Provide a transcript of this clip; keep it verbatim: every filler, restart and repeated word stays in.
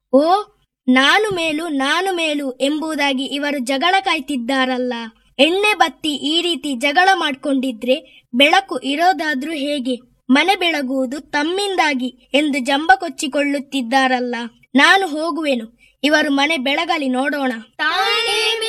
ಓ, ನಾನು ಮೇಲು ನಾನು ಮೇಲು ಎಂಬುದಾಗಿ ಇವರು ಜಗಳ ಕಾಯ್ತಿದ್ದಾರಲ್ಲ. ಎಣ್ಣೆ ಬತ್ತಿ ಈ ರೀತಿ ಜಗಳ ಮಾಡ್ಕೊಂಡಿದ್ರೆ ಬೆಳಕು ಇರೋದಾದ್ರೂ ಹೇಗೆ? ಮನೆ ಬೆಳಗುವುದು ತಮ್ಮಿಂದಾಗಿ ಎಂದು ಜಂಬ ಕೊಚ್ಚಿಕೊಳ್ಳುತ್ತಿದ್ದಾರಲ್ಲ. ನಾನು ಹೋಗುವೆನು, ಇವರು ಮನೆ ಬೆಳಗಲಿ ನೋಡೋಣ.